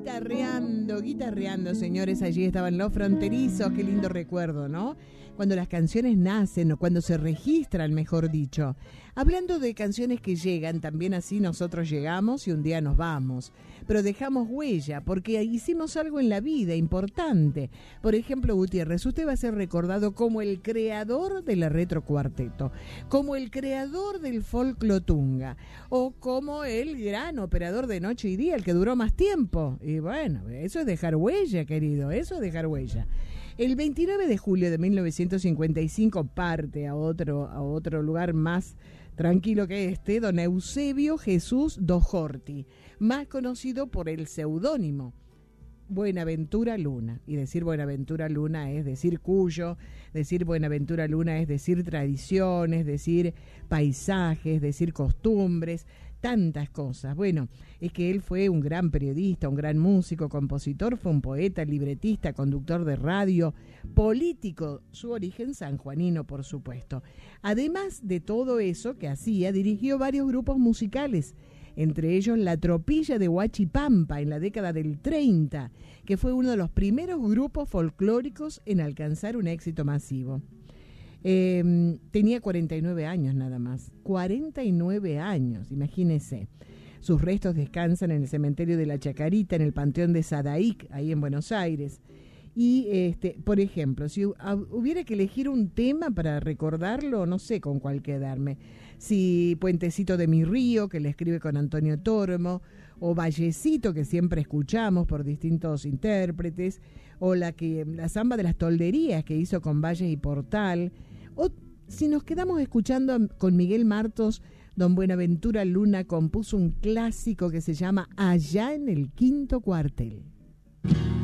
Guitarreando, señores, allí estaban Los Fronterizos, qué lindo recuerdo, ¿no? Cuando las canciones nacen o cuando se registran, mejor dicho. Hablando de canciones que llegan, también así nosotros llegamos y un día nos vamos. Pero dejamos huella porque hicimos algo en la vida importante. Por ejemplo, Gutiérrez, usted va a ser recordado como el creador de la retrocuarteto, como el creador del folclotunga o como el gran operador de Noche y Día, el que duró más tiempo. Y bueno, eso es dejar huella, querido, eso es dejar huella. El 29 de julio de 1955 parte a otro lugar más tranquilo que este, don Eusebio Jesús Dojorti, más conocido por el seudónimo Buenaventura Luna. Y decir Buenaventura Luna es decir Cuyo, decir Buenaventura Luna es decir tradiciones, decir paisajes, decir costumbres, tantas cosas. Bueno, es que él fue un gran periodista, un gran músico, compositor, fue un poeta, libretista, conductor de radio, político, su origen sanjuanino, por supuesto. Además de todo eso que hacía, dirigió varios grupos musicales, entre ellos La Tropilla de Huachipampa en la década del 30, que fue uno de los primeros grupos folclóricos en alcanzar un éxito masivo. Tenía 49 años nada más, 49 años, imagínese. Sus restos descansan en el cementerio de la Chacarita, en el Panteón de Sadaic, ahí en Buenos Aires. Y, por ejemplo, si hubiera que elegir un tema para recordarlo, no sé con cuál quedarme. Si Puentecito de mi río, que le escribe con Antonio Tormo, o Vallecito, que siempre escuchamos por distintos intérpretes, o la Zamba de las Tolderías, que hizo con Valles y Portal, o si nos quedamos escuchando con Miguel Martos, don Buenaventura Luna compuso un clásico que se llama Allá en el Quinto Cuartel.